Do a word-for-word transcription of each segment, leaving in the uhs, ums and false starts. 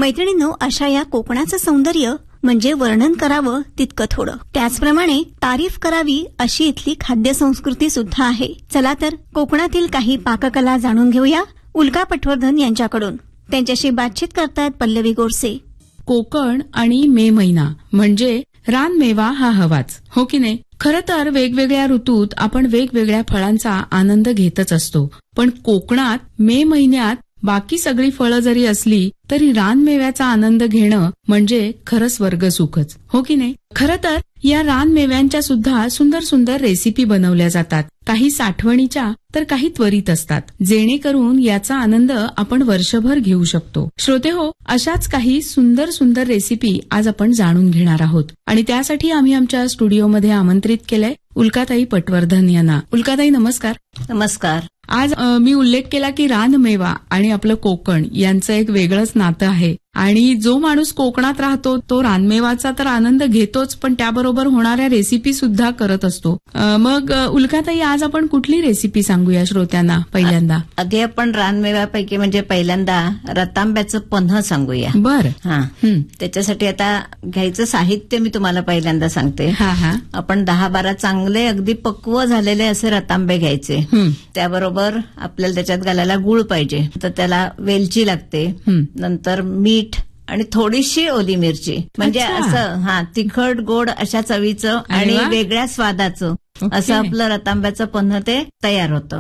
मैत्रिणींनो, अशा या कोकणाचं सौंदर्य म्हणजे वर्णन करावं तितकं थोडं. त्याचप्रमाणे तारीफ करावी अशी इथली खाद्य संस्कृती सुद्धा आहे. चला तर कोकणातील काही पाककला जाणून घेऊया उल्का पटवर्धन यांच्याकडून. त्यांच्याशी बातचीत करतायत पल्लवी गोरसे. कोकण आणि मे महिना म्हणजे रानमेवा हा हवाच, हो की नाही? खरं तर वेगवेगळ्या ऋतूत आपण वेगवेगळ्या फळांचा आनंद घेतच असतो, पण कोकणात मे महिन्यात बाकी सगळी फळं जरी असली तरी रानमेव्याचा आनंद घेणं म्हणजे खरं स्वर्गसुखच, हो की नाही? खरं तर या रानमेव्यांच्या सुद्धा सुंदर सुंदर रेसिपी बनवल्या जातात. काही साठवणीच्या तर काही त्वरित असतात, जेणेकरून याचा आनंद आपण वर्षभर घेऊ शकतो. श्रोते हो, अशाच काही सुंदर सुंदर रेसिपी आज आपण जाणून घेणार आहोत आणि त्यासाठी आम्ही आमच्या स्टुडिओमध्ये आमंत्रित केलंय उल्काताई पटवर्धन यांना. उल्काताई नमस्कार. नमस्कार. आज मी उल्लेख केला की रानमेवा आणि आपलं कोकण यांचं एक वेगळंच नातं आहे आणि जो माणूस कोकणात राहतो तो रानमेवाचा तर आनंद घेतोच, पण त्याबरोबर होणाऱ्या रेसिपी सुद्धा करत असतो. मग उल्काताई, आज आपण कुठली रेसिपी सांगूया श्रोत्यांना पहिल्यांदा? आधी आपण रानमेव्यापैकी म्हणजे पहिल्यांदा रतांब्याचं पन्ह सांगूया. बर. हा, त्याच्यासाठी आता घ्यायचं साहित्य मी तुम्हाला पहिल्यांदा सांगते. हा हा आपण दहा बारा चांगले अगदी पक्व झालेले असे रतांबे घ्यायचे. त्याबरोबर आपल्याला त्याच्यात घालायला गुळ पाहिजे, तर त्याला वेलची लागते, नंतर मीठ आणि थोडीशी ओली मिरची, म्हणजे असं हा तिखट गोड अशा चवीचं आणि वेगळ्या स्वादाचं असं आपलं रतांब्याचं पन्ह ते तयार होतं.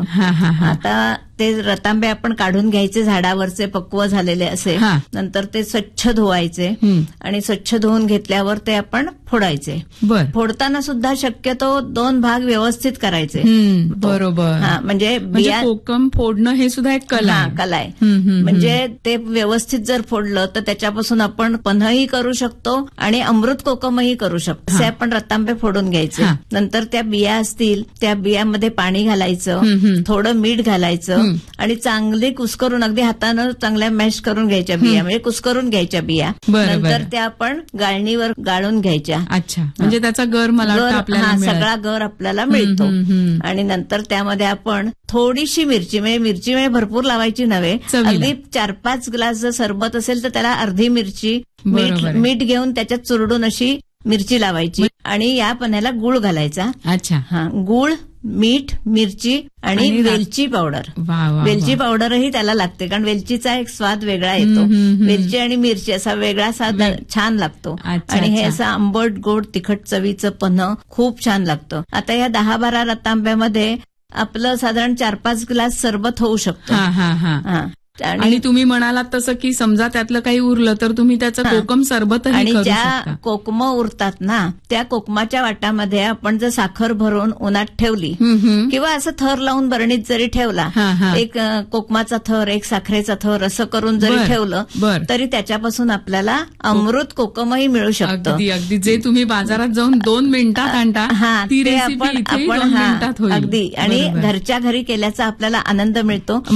आता ते रतांबे आपण काढून घ्यायचे झाडावरचे पक्व झालेले असे, नंतर ते स्वच्छ धुवायचे आणि स्वच्छ धुवून घेतल्यावर ते आपण फोडायचे. फोडताना सुद्धा शक्यतो दोन भाग व्यवस्थित करायचे. बरोबर. हा, म्हणजे बिया कोकम फोडणं हे सुद्धा एक कला कला आहे. म्हणजे ते व्यवस्थित जर फोडलं तर त्याच्यापासून आपण पन्हही करू शकतो आणि अमृत कोकमही करू शकतो. असे आपण रतांबे फोडून घ्यायचे. नंतर त्या बिया असतील त्या बियामध्ये पाणी घालायचं, थोडं मीठ घालायचं आणि चांगले कुस्करून अगदी हातानं चांगल्या मॅश करून घ्यायच्या बिया, म्हणजे कुस्करून घ्यायच्या बिया. नंतर त्या आपण गाळणीवर गाळून घ्यायच्या. अच्छा, म्हणजे त्याचा गर मला आपल्याला सगळा गर आपल्याला मिळतो. आणि नंतर त्यामध्ये आपण थोडीशी मिरची, म्हणजे मिरची म्हणजे भरपूर लावायची नव्हे, अगदी चार पाच ग्लास जर सरबत असेल तर त्याला अर्धी मिरची मीठ मीठ घेऊन त्याच्यात चुरडून अशी मिरची लावायची आणि या पन्ह्याला गुळ घालायचा. अच्छा. हा, गुळ, मीठ, मिरची आणि वेलची पावडर. वेलची पावडरही त्याला लागते, कारण वेलचीचा एक स्वाद वेगळा येतो. वेलची आणि मिरची असा वेगळा स्वाद छान लागतो आणि हे असं आंबट गोड तिखट चवीचं पन्ह खूप छान लागतं. आता या दहा बारा रतांब्यामध्ये आपलं साधारण चार पाच ग्लास सरबत होऊ शकतो. हा, आणि तुम्ही म्हणालात तसं की समजा त्यातलं काही उरलं तर तुम्ही त्याचं कोकम सरबत आणि ज्या कोकम उरतात ना त्या कोकमाच्या वाटामध्ये आपण जर साखर भरून उन्हात ठेवली किंवा असं थर लावून बरणीत जरी ठेवला, एक कोकमाचा थर एक साखरेचा थर असं करून जरी ठेवलं तरी त्याच्यापासून आपल्याला अमृत कोकमही मिळू शकतं. अगदी अगदी जे तुम्ही बाजारात जाऊन दोन मिनिटात आणता ती रेसिपी आपण अगदी आणि घरच्या घरी केल्याचा आपल्याला आनंद मिळतो.